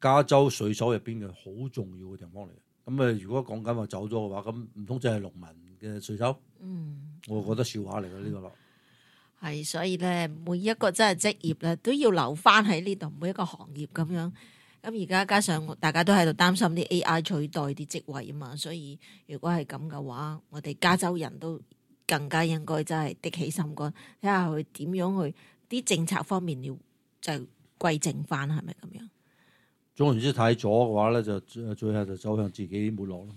加州稅收入邊嘅好重要嘅地方嚟嘅。咁如果講緊話走咗嘅話，咁唔通就係農民嘅稅收？我覺得笑話嚟嘅呢個咯。 係，所以咧每一個真係職業咧都要留翻喺呢度，每一個行業咁樣。咁而家加上大家都喺度擔心啲 AI 取代啲職位啊嘛，所以如果係咁嘅話，我哋加州人都更加應該真係的起心肝，睇下佢點樣去啲政策方面要就歸正翻，係咪咁樣？ 總言之，太左嘅話咧，就最後就走向自己沒落咯。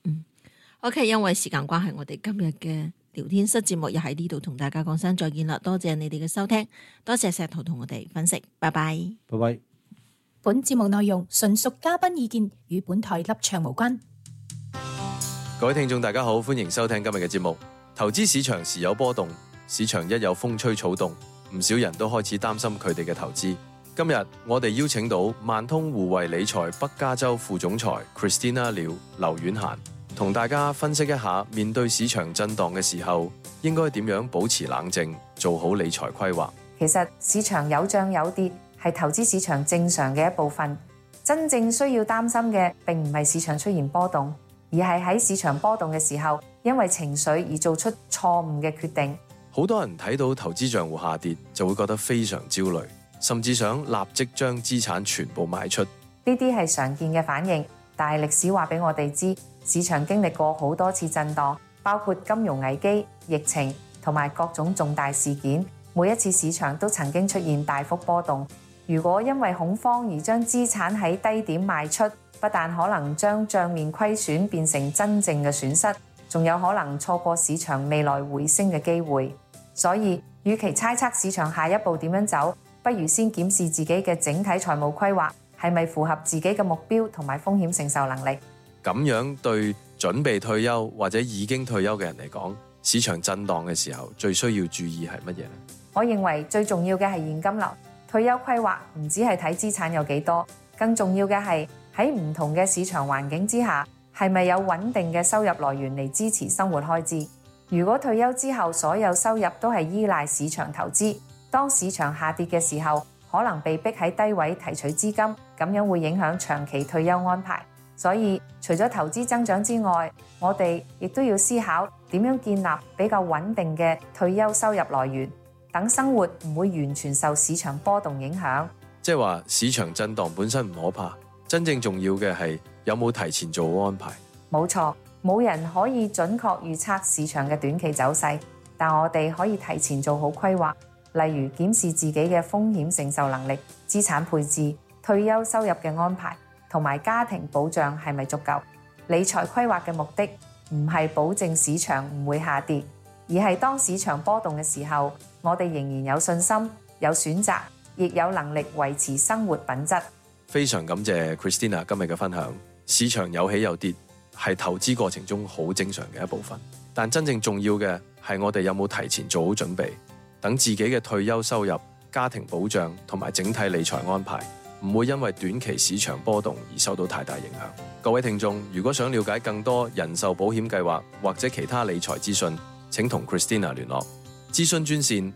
OK， 因為時間關係，我哋今日嘅聊天室節目又喺呢度同大家講聲再見啦。多謝你哋嘅收聽，多謝石頭同我哋分析，拜拜。 拜拜。 本節目內容純屬嘉賓意見，與本台立場無關。 各位聽眾大家好，歡迎收聽今日嘅節目。投資市場時有波動，市場一有風吹草動，唔少人都開始擔心佢哋嘅投資。今日我哋邀請到萬通互惠理財北加州副總裁 Christina 劉婉嫻，同大家分析一下面對市場震盪嘅時候，應該點樣保持冷靜，做好理財規劃。 其實市場有漲有跌，係投資市場正常嘅一部分。真正需要擔心嘅並唔係市場出現波動，而係喺市場波動嘅時候，因為情緒而做出錯誤嘅決定。 好多人睇到投資賬戶下跌，就會覺得非常焦慮，甚至想立即將資產全部賣出。 呢啲係常見嘅反應，但係歷史話俾我哋知，市場經歷過好多次震盪，包括金融危機、疫情同埋各種重大事件。每一次市場都曾經出現大幅波動。如果因為恐慌而將資產喺低點賣出，不但可能將帳面虧損變成真正嘅損失，仲有可能錯過市場未來回升嘅機會。所以，與其猜測市場下一步點樣走，不如先檢視自己嘅整體財務規劃係咪符合自己嘅目標同埋風險承受能力。 咁樣對準備退休或者已經退休嘅人嚟講，市場震盪嘅時候最需要注意係乜嘢呢？ 我認為最重要嘅係現金流。退休規劃唔只係睇資產有幾多，更重要嘅係喺唔同嘅市場環境之下，係咪有穩定嘅收入來源嚟支持生活開支。如果退休之後所有收入都係依賴市場投資，當市場下跌嘅時候，可能被逼喺低位提取資金，咁樣會影響長期退休安排。所以除咗投資增長之外，我哋亦都要思考點樣建立比較穩定嘅退休收入來源，等生活唔會完全受市場波動影響。 即係話市場震盪本身唔可怕，真正重要嘅係有冇提前做好安排。冇錯， 冇人可以準確預測市場嘅短期走勢，但我哋可以提前做好規劃，例如檢視自己嘅風險承受能力、資產配置、退休收入嘅安排同埋家庭保障係咪足夠。理財規劃嘅目的唔係保證市場唔會下跌，而係當市場波動嘅時候，我哋仍然有信心、有選擇，亦有能力維持生活品質。 非常感謝 Christina 今日嘅分享。市場有起有跌，係投資過程中好正常嘅一部分。但真正重要嘅係我哋有冇提前做好準備，等自己嘅退休收入、家庭保障同埋整體理財安排，唔會因為短期市場波動而受到太大影響。各位聽眾，如果想了解更多人壽保險計劃或者其他理財資訊，請同 Christina 聯絡。諮詢專線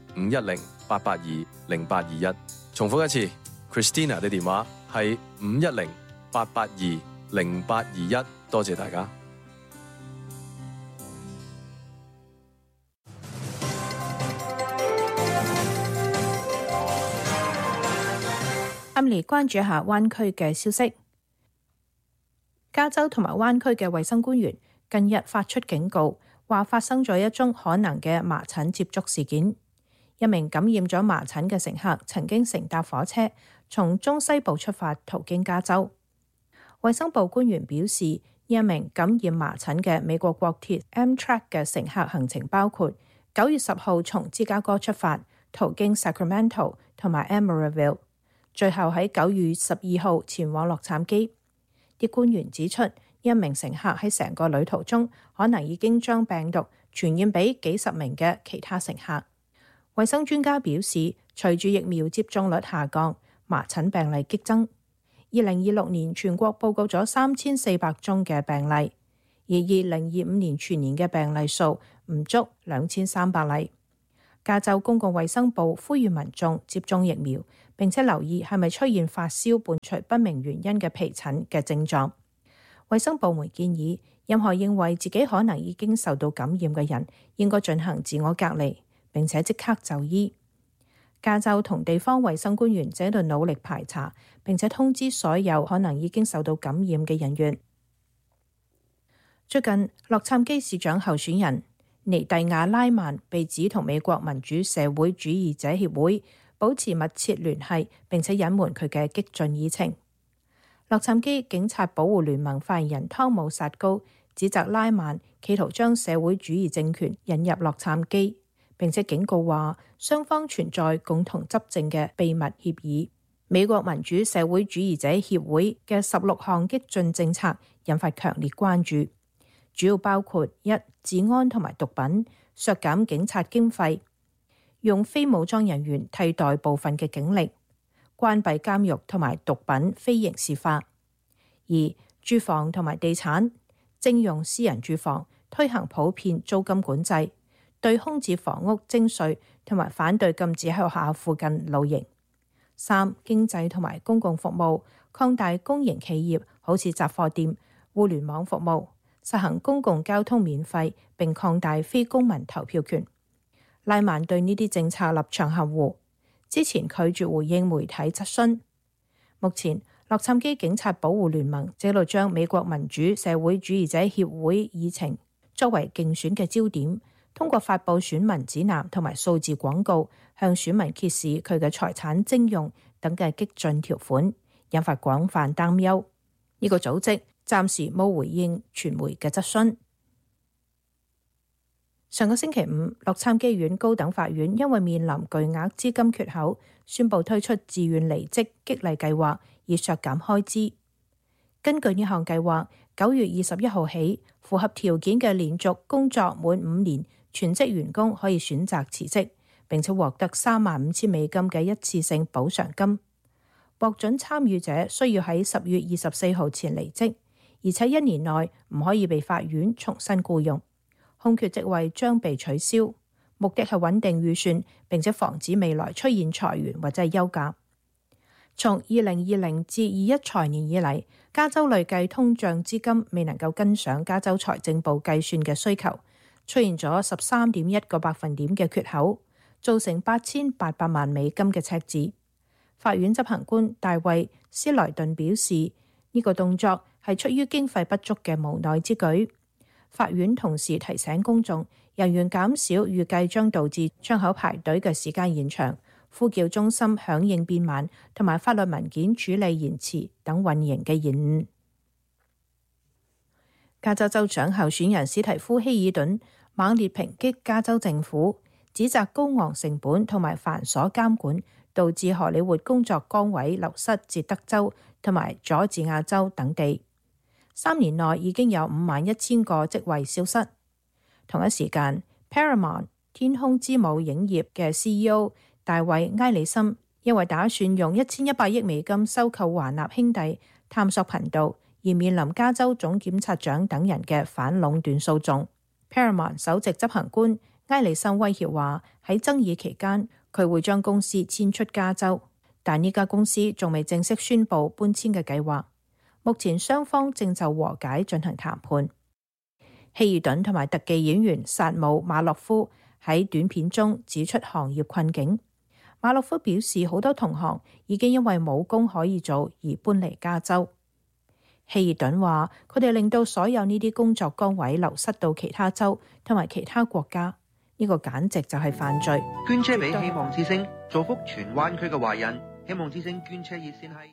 510-882-0821。重複一次 ，Christina 嘅電話係510-882-0821。多謝大家。 嚟關注一下灣區嘅消息。加州同埋灣區嘅衛生官員近日發出警告，話發生咗一宗可能嘅麻疹接觸事件。一名感染咗麻疹嘅乘客曾經乘搭火車從中西部出發，途經加州。衛生部官員表示，一名感染麻疹嘅美國國鐵 Amtrak 嘅乘客行程包括9月10號從芝加哥出發，途經 Sacramento 同埋 Emeryville， 最後喺9月12號前往洛杉磯。啲官員指出，一名乘客喺成個旅途中可能已經將病毒傳染俾幾十名嘅其他乘客。衛生專家表示，隨住疫苗接種率下降，麻疹病例激增。2026年全國報告咗3400宗嘅病例，而2025年全年嘅病例數唔足2300例。 加州公共衛生部呼籲民眾接種疫苗，並且留意係咪出現發燒伴隨不明原因嘅皮疹嘅症狀。衛生部門建議，任何認為自己可能已經受到感染嘅人，應該進行自我隔離，並且即刻就醫。加州同地方衛生官員正喺度努力排查，並且通知所有可能已經受到感染嘅人員。最近，洛杉磯市長候選人尼蒂亞拉曼被指同美國民主社會主義者協會保持密切聯繫，並且隱瞞佢嘅激進議程。洛杉磯警察保護聯盟發言人湯姆薩高指責拉曼企圖將社會主義政權引入洛杉磯，並且警告話雙方存在共同執政嘅秘密協議。美國民主社會主義者協會嘅16項激進政策引發強烈關注，主要包括一、治安同埋毒品，削減警察經費，用非武裝人員替代部分嘅警力，關閉監獄同埋毒品非刑事化。二、住房同埋地產，徵用私人住房，推行普遍租金管制，對空置房屋徵稅，同埋反對禁止喺學校附近露營。三、經濟同埋公共服務，擴大公營企業好似雜貨店、互聯網服務，實行公共交通免費，並擴大非公民投票權。拉曼對呢啲政策立場含糊，之前拒絕回應媒體質詢。目前，洛杉磯警察保護聯盟正喺度將美國民主社會主義者協會議程作為競選嘅焦點，通過發佈選民指南同埋數字廣告，向選民揭示佢嘅財產徵用等嘅激進條款，引發廣泛擔憂。呢個組織暫時冇回應傳媒嘅質詢。上個星期五，洛杉磯縣高等法院因為面臨巨額資金缺口，宣布推出自願離職激勵計劃，以削減開支。根據呢項計劃，9月21號起，符合條件嘅連續工作滿5年全職員工可以選擇辭職，並且獲得$35,000嘅一次性補償金。獲准參與者需要喺10月24號前離職，而且1年內唔可以被法院重新僱用。空缺職位將被取消，目的係穩定預算，並且防止未來出現裁員或者係休假。從2020至21財年以嚟，加州累計通脹資金未能夠跟上加州財政部計算嘅需求，出現咗13.1個百分點嘅缺口，造成$8,800萬嘅赤字。法院執行官大衛斯萊頓表示，呢個動作係出於經費不足嘅無奈之舉。法院同時提醒公眾，人員減少預計將導致窗口排隊嘅時間延長、呼叫中心響應變慢，同埋法律文件處理延遲等運營嘅延誤。加州州長候選人史提夫希爾頓猛烈抨擊加州政府，指責高昂成本同埋繁瑣監管導致荷里活工作崗位流失至德州同埋佐治亞州等地。3年內已經有51,000個職位消失。同一時間 Paramount 天空之母影業嘅 CEO 大衛埃里森因為打算用$1,100億收購華納兄弟探索頻道，而面臨加州總檢察長等人嘅反壟斷訴訟。Paramount 首席執行官埃里森威脅話，喺爭議期間佢會將公司遷出加州，但呢家公司仲未正式宣布搬遷嘅計劃。目前雙方正就和解進行談判。希爾頓同埋特技演員薩姆馬洛夫喺短片中指出行業困境。馬洛夫表示，好多同行已經因為冇工可以做而搬離加州。希爾頓話，佢哋令到所有呢啲工作崗位流失到其他州同埋其他國家，呢個簡直就係犯罪。 捐車俾希望之星，造福全灣區嘅華人。希望之星捐車熱線係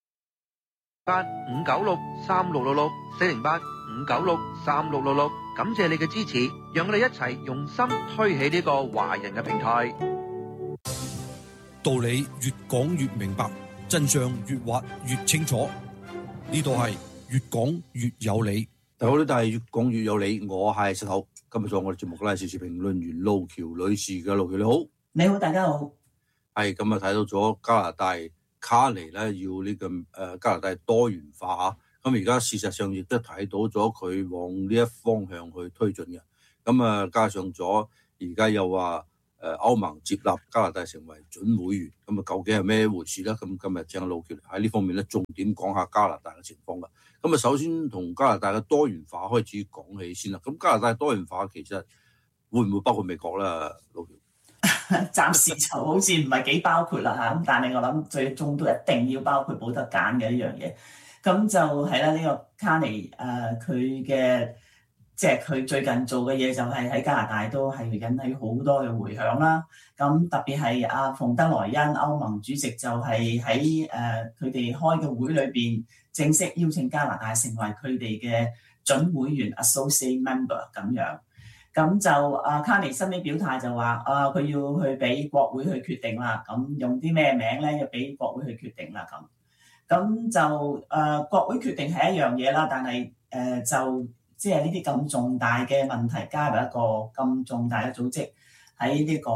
85963666408，5963666，感謝你嘅支持，讓我哋一齊用心推起呢個華人嘅平台。 道理越講越明白，真相越挖越清楚。呢度係越講越有理。 大家好，呢度係越講越有理，我係石頭。今日做我哋節目嘅時事評論員路橋女士嘅，路橋你好。 你好，大家好。 係咁啊，睇到咗加拿大卡尼咧要呢個加拿大多元化嚇，咁而家事實上亦都睇到咗佢往呢一方向去推進嘅。咁啊，加上咗而家又話歐盟接納加拿大成為準會員，咁啊究竟係咩回事咧？咁今日請盧傑喺呢方面咧重點講下加拿大嘅情況㗎。咁啊首先同加拿大嘅多元化開始講起先啦。咁加拿大多元化其實會唔會包括美國咧？盧傑暫時就好似唔係幾包括啦嚇，咁但係我諗最終都一定要包括冇得揀嘅一樣嘢。咁就係啦，呢個卡尼佢嘅。即係佢最近做嘅嘢就係喺加拿大都係引起好多嘅迴響啦。咁特別係阿馮德萊恩歐盟主席就係喺佢哋開嘅會裏邊正式邀請加拿大成為佢哋嘅準會員 associate member 咁樣。咁就卡尼新尾表態就話佢要去俾國會去決定啦。咁用啲咩名咧要俾國會去決定啦。咁就國會決定係一樣嘢啦，但係就即係呢啲咁重大嘅問題，加入一個咁重大嘅組織喺呢個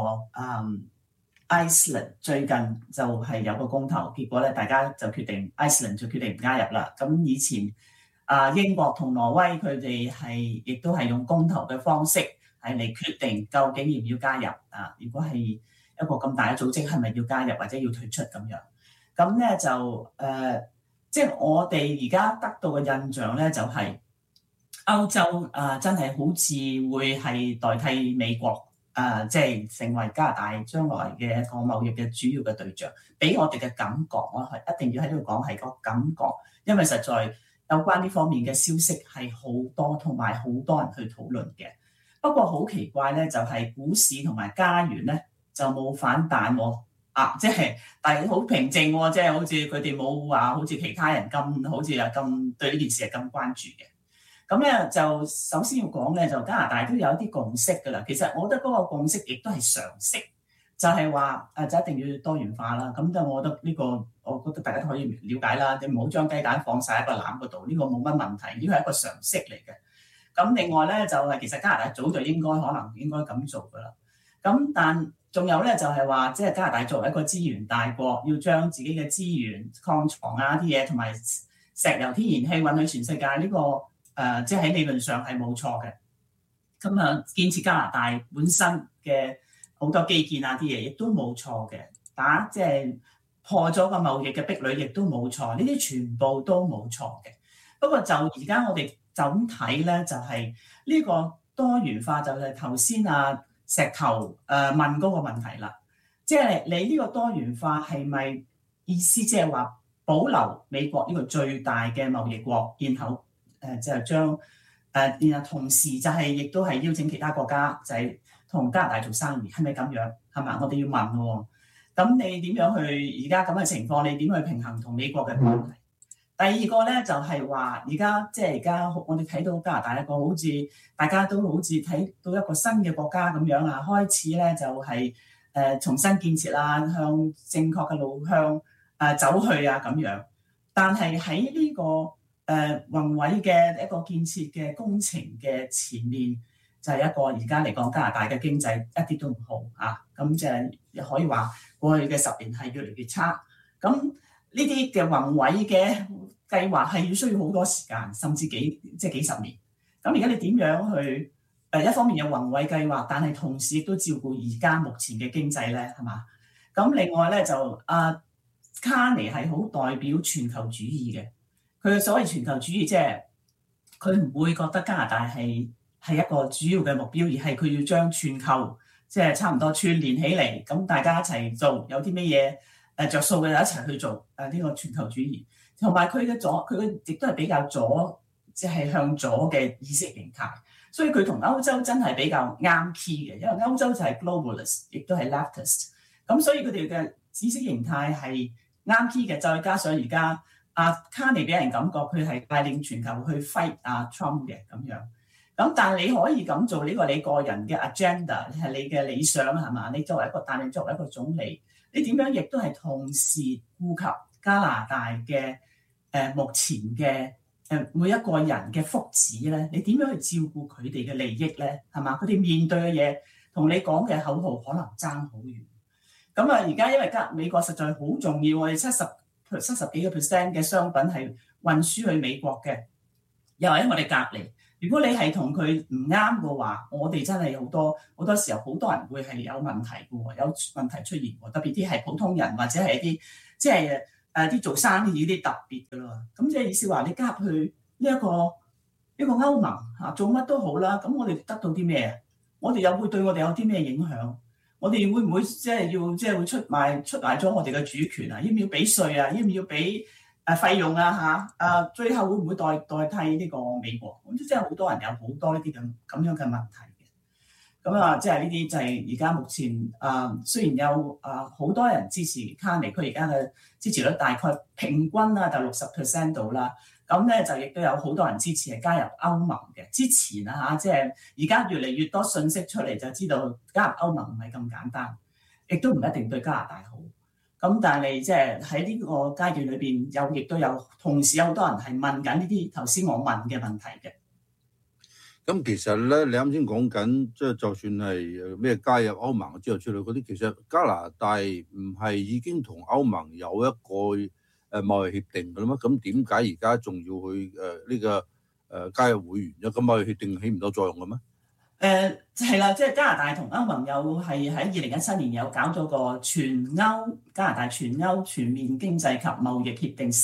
Iceland 最近就係有個公投，結果咧大家就決定 Iceland 就決定唔加入啦。咁以前英國同挪威佢哋係亦都係用公投嘅方式係嚟決定究竟要唔要加入啊？如果係一個咁大嘅組織，係咪要加入或者要退出咁樣？咁咧就即係我哋而家得到嘅印象咧就係、是。歐洲真係好似會係代替美國即係成為加拿大將來嘅一個貿易嘅主要嘅對象，俾我哋嘅感覺，我係一定要喺度講係個感覺，因為實在有關呢方面嘅消息係好多，同埋好多人去討論嘅。不過好奇怪咧，就係股市同埋加元咧就冇反彈喎，即係但係好平靜喎，即係好似佢哋冇話好似其他人咁好似咁對呢件事係咁關注嘅。咁咧就首先要講咧，就加拿大都有一啲共識㗎啦。其實我覺得嗰個共識亦都係常識，就係話就一定要多元化啦。咁就我覺得呢個，我覺得大家都可以了解啦。你唔好將雞蛋放晒喺個籃嗰度，呢個冇乜問題，呢個係一個常識嚟嘅。咁另外咧就係其實加拿大早就可能應該咁做㗎啦。咁但仲有咧就係話，即係加拿大作為一個資源大國，要將自己嘅資源、礦床啊啲嘢同埋石油、天然氣運去全世界呢個。即係喺理論上係冇錯嘅，咁啊建設加拿大本身嘅好多基建啊啲嘢，亦都冇錯嘅，即係破咗個貿易嘅壁壘，亦都冇錯，呢啲全部都冇錯嘅。不過就而家我哋就咁睇咧，就係呢個多元化，就係頭先石頭問嗰個問題啦，即係你呢個多元化係咪意思即係話保留美國呢個最大嘅貿易國，然後就係將然後同時就係亦都係邀請其他國家就係同加拿大做生意，係咪咁樣？係嘛？我哋要問喎。咁你點樣去而家咁嘅情況？你點去平衡同美國嘅關係？第二個咧就係話而家我哋睇到加拿大一個好似大家都好似睇到一個新嘅國家咁樣啊，開始咧就係重新建設啦，向正確嘅路向走去啊咁樣。但係喺呢個宏偉嘅一個建設嘅工程嘅前面，就係一個而家嚟講加拿大嘅經濟一啲都唔好啊！咁即係可以話過去嘅10年係越嚟越差。咁呢啲嘅宏偉嘅計劃係要需要好多時間，甚至幾十年。咁而家你點樣去一方面有宏偉計劃，但係同時亦都照顧而家目前嘅經濟咧，係嘛？咁另外咧就卡尼係好代表全球主義嘅。佢嘅所謂全球主義，即係佢唔會覺得加拿大係一個主要嘅目標，而係佢要將全球即係差唔多串連起嚟，咁大家一齊做，有啲咩嘢着數嘅就一齊去做呢個全球主義。同埋佢嘅亦都係比較左，即係向左嘅意識形態，所以佢同歐洲真係比較啱 key 嘅，因為歐洲就係 globalist， 亦都係 leftist， 咁所以佢哋嘅意識形態係啱 key 嘅，再加上而家。卡尼俾人感覺佢係帶領全球去 fight Trump 嘅咁樣，咁但係你可以咁做呢個你個人嘅 agenda 係你嘅理想係嘛？你作為一個總理，你點樣亦都係同時顧及加拿大嘅目前嘅每一個人嘅福祉咧？你點樣去照顧佢哋嘅利益咧？係嘛？佢哋面對嘅嘢同你講嘅口號可能爭好遠。咁而家因為美國實在好重要，我哋70幾個% 嘅商品係運輸去美國嘅，又係因為我哋隔離， 如果你係同佢唔啱嘅話，我哋真係好多時候好多人會係有問題嘅喎，有問題出現喎，特別啲係普通人或者係一啲即係啲做生意啲特別嘅咯。咁即係意思話你加入去呢一個歐盟嚇做乜都好啦，咁我哋得到啲咩啊？我哋又會對我哋有啲咩影響？我哋會唔會即係會出賣咗我哋嘅主權啊？要唔要俾稅啊？要唔要俾費用啊？最後會唔會代替呢個美國？咁即係好多人有好多呢啲咁樣嘅問題嘅。咁啊，即係呢啲就係而家目前雖然有好多人支持卡尼，佢而家嘅支持率大概平均就60% 度啦。咁咧就亦都有好多人支持係加入歐盟嘅。之前即係而家越嚟越多信息出嚟，就知道加入歐盟唔係咁簡單，亦都唔一定對加拿大好。咁但係即係喺呢個階段裏邊，亦都有同時有好多人係問緊呢啲頭先我問嘅問題嘅。 咁其實咧，你啱先講緊，即係就算係咩加入歐盟之後出嚟嗰啲，其實加拿大唔係已經同歐盟有一個貿易協定㗎啦嘛？咁點解而家仲要去呢個加入會員咧？咁貿易協定起唔到作用嘅咩？ 係啦，即係加拿大同歐盟又係喺2017年有搞咗個加拿大全歐全面經濟及貿易協定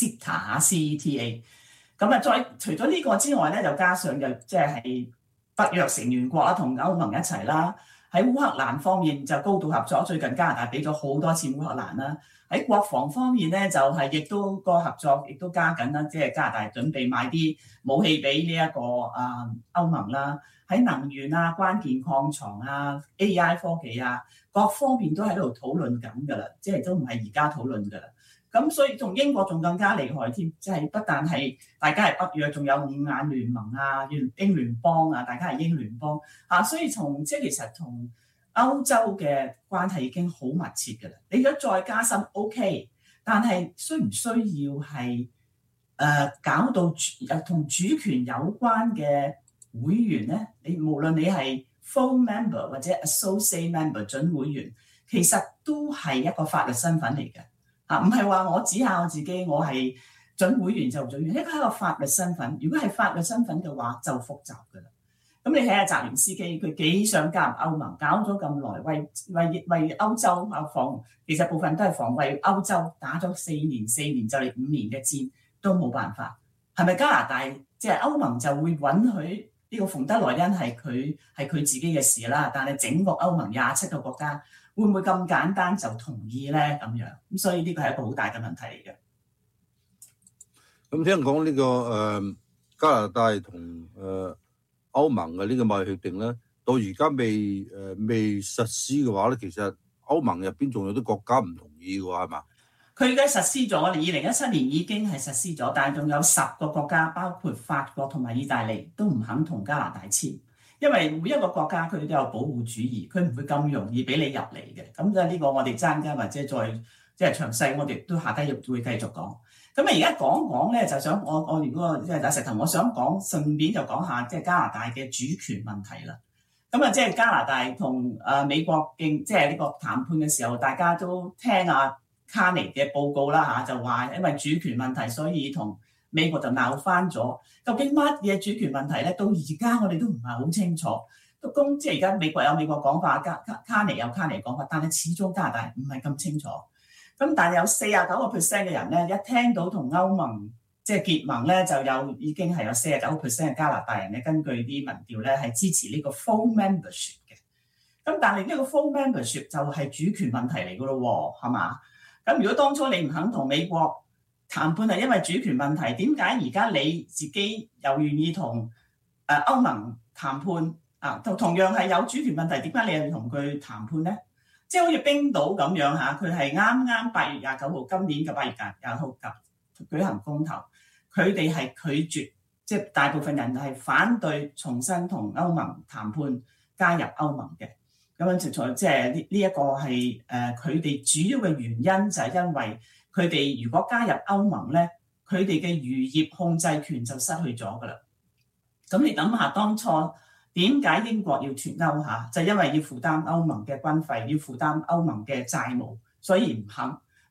CETA。咁啊，再除咗呢個之外咧，就加上就即係北約成員國啦，同歐盟一齊啦。喺烏克蘭方面就高度合作，最近加拿大俾咗好多錢烏克蘭啦。喺國防方面咧，就係亦都個合作亦都加緊啦，即係加拿大準備買啲武器俾呢一個歐盟啦。喺能源啊、關鍵礦床啊、AI 科技啊，各方面都喺度討論緊㗎啦，即係都唔係而家討論㗎啦。咁所以同英國仲更加厲害添，即係不但係大家係北約，仲有五眼聯盟啊、英聯邦啊，大家係英聯邦啊，所以其實同歐洲嘅關係已經好密切㗎啦。你如果再加深 OK， 但係需唔需要係搞到同主權有關嘅會員咧？你無論你係 full member 或者 associate member 準會員，其實都係一個法律身份嚟嘅。唔係話我指下我自己，我係準會員就準會員，呢個係一個法律身份。如果係法律身份嘅話，就複雜㗎啦。咁你睇下澤連斯基，佢幾想加入歐盟，搞咗咁耐，為歐洲其實部分都係防衛歐洲，打咗4年就嚟5年嘅戰，都冇辦法。係咪加拿大即係歐盟就會允許呢個馮德萊恩係佢自己嘅事啦？但係整個歐盟27個國家，會唔會咁簡單就同意咧？咁樣咁，所以呢個係一個好大嘅問題嚟嘅。 咁聽講呢個加拿大同歐盟嘅呢個貿易協定咧，到而家未實施嘅話咧，其實歐盟入邊仲有啲國家唔同意嘅喎，係嘛？ 佢而家實施咗，2017年已經係實施咗，但係仲有10個國家，包括法國同埋意大利，都唔肯同加拿大簽。因為每一個國家佢都有保護主義，佢唔會咁容易俾你入嚟嘅。咁即係呢個我哋爭緊，或者再即係詳細，我哋都下低會繼續講。咁啊，而家講咧，就想我如果即係打石頭，我想講順便就講下即係加拿大嘅主權問題啦。咁啊，即係加拿大同美國即係呢個談判嘅時候，大家都聽卡尼嘅報告啦就話因為主權問題，所以同美國就鬧翻咗。究竟乜嘢主權問題咧？到而家我哋都唔係好清楚。即係而家美國有美國講法，卡尼有卡尼講法，但係始終加拿大唔係咁清楚。咁但係有49% 嘅人咧，一聽到同歐盟即係結盟咧，就已經係有49% 嘅加拿大人咧，根據啲民調咧係支持呢個 full membership 嘅。咁但係呢個 full membership 就係主權問題嚟㗎咯喎，係嘛？咁如果當初你唔肯同美國談判係因為主權問題，點解而家你自己又願意同歐盟談判啊？同樣係有主權問題，點解你又要同佢談判咧？即係好似冰島咁樣佢係啱8月29號，今年嘅8月20號舉行公投，佢哋係拒絕，即係大部分人係反對重新同歐盟談判加入歐盟嘅。咁樣即係呢一個係佢哋主要嘅原因就係因為佢哋如果加入歐盟咧，佢哋嘅漁業控制權就失去咗噶啦。咁你諗下當初點解英國要脫歐就因為要負擔歐盟嘅軍費，要負擔歐盟嘅債務，所以唔肯。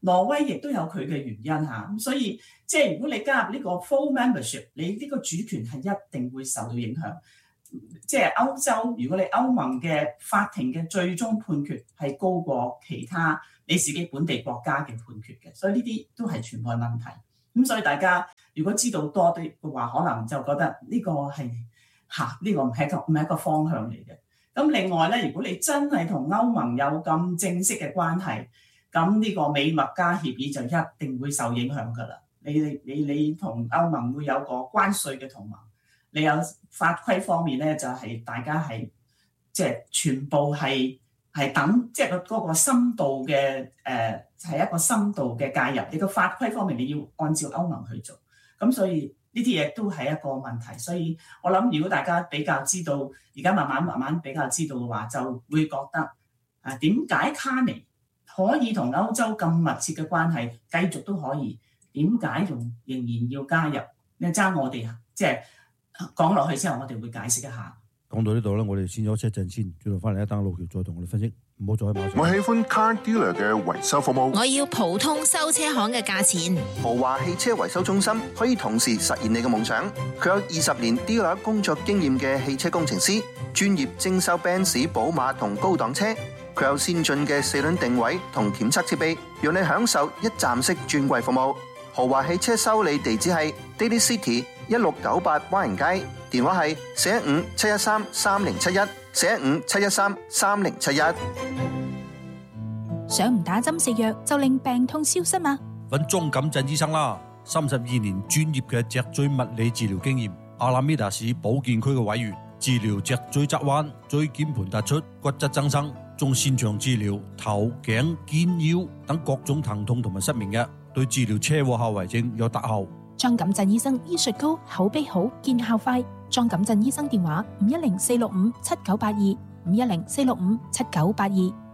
挪威亦都有佢嘅原因嚇，咁所以即係如果你加入呢個 full membership， 你呢個主權係一定會受到影響。即係歐洲，如果你歐盟嘅法庭嘅最終判決係高過其他你自己本地國家嘅判決嘅，所以呢啲都係全部係問題。咁所以大家如果知道多啲嘅話，可能就覺得呢個係呢個唔係一個方向嚟嘅。咁另外咧，如果你真係同歐盟有咁正式嘅關係，咁呢個美墨加協議就一定會受影響㗎啦。你同歐盟會有個關稅嘅同盟，你有法規方面咧，就係大家係即係全部係等，即係嗰個深度嘅係一個深度嘅介入。你個法規方面你要按照歐盟去做，咁所以呢啲嘢都係一個問題。所以我諗，如果大家比較知道，而家慢慢比較知道嘅話，就會覺得點解卡尼可以同歐洲咁密切嘅關係，繼續都可以，點解仍然要加入？你爭我哋即係講落去之後，我哋會解釋一下。 講到呢度咧，我哋先休息一陣先，轉頭翻嚟等路橋再同我哋分析，唔好再馬上。 我喜歡 Car Dealer 嘅維修服務。 我要普通修車行嘅價錢。 豪華汽車維修中心可以同時實現你嘅夢想。佢有20年 dealer 工作經驗嘅汽車工程師，專業徵收 Benz、寶馬同高檔車。佢有先進嘅4輪定位同檢測設備，讓你享受一站式專櫃服務。豪華汽車修理地址係 Daly City 1698灣人街，電話係415-713-3071 415-713-3071。 想唔打針食藥就令病痛消失嗎？ 揾莊錦振醫生啦，32年專業嘅脊椎物理治療經驗，阿拉米達市保健區嘅委員，治療脊椎側彎、椎間盤突出、骨質增生，仲擅長治療頭、頸、肩、腰等各種疼痛同埋失眠嘅，對治療車禍後遺症有特效。 莊錦振醫生醫術高，口碑好，見效快。莊錦振醫生電話510-465-7982 510-465-7982。